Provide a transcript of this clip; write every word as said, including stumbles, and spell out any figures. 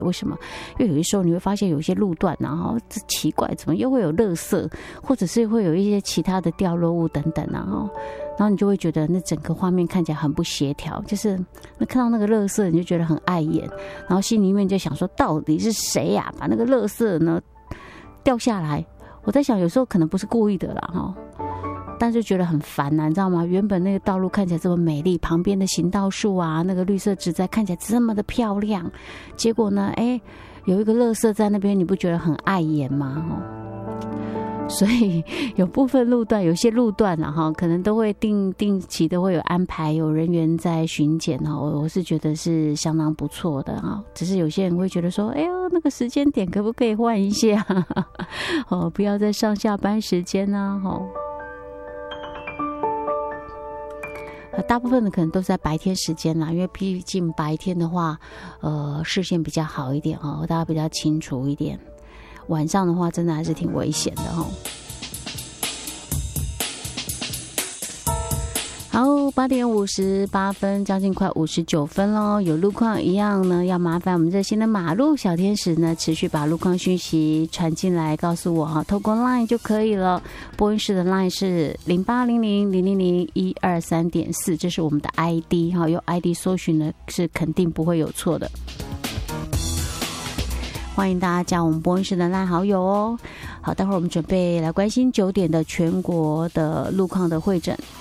为什么？因为有些时候你会发现有一些路段，然后这奇怪，怎么又会有垃圾，或者是会有一些其他的掉落物等等啊，然后你就会觉得那整个画面看起来很不协调，就是那看到那个垃圾你就觉得很碍眼，然后心里面就想说，到底是谁呀、啊、把那个垃圾呢掉下来？我在想，有时候可能不是故意的啦哈。但是觉得很烦啊，你知道吗？原本那个道路看起来这么美丽，旁边的行道树啊，那个绿色植栽看起来这么的漂亮，结果呢，哎，有一个垃圾在那边，你不觉得很碍眼吗？哦，所以有部分路段，有些路段啊，哈，可能都会定定期的会有安排，有人员在巡检哈，我我是觉得是相当不错的哈。只是有些人会觉得说，哎呦，那个时间点可不可以换一下？哦，不要在上下班时间啊，哈。大部分的可能都是在白天时间啦，因为毕竟白天的话，呃，视线比较好一点哦，大家比较清楚一点。晚上的话，真的还是挺危险的哦。好，八点五十八分，将近快五十九分咯。有路况一样呢，要麻烦我们热心的马路小天使呢，持续把路况讯息传进来，告诉我哈，透过 LINE 就可以了。播音室的 LINE 是零八零零零零零一二三点四，这是我们的 I D 哈，用 I D 搜寻呢是肯定不会有错的。欢迎大家加我们播音室的 LINE 好友哦。好，待会儿我们准备来关心九点的全国的路况的会诊。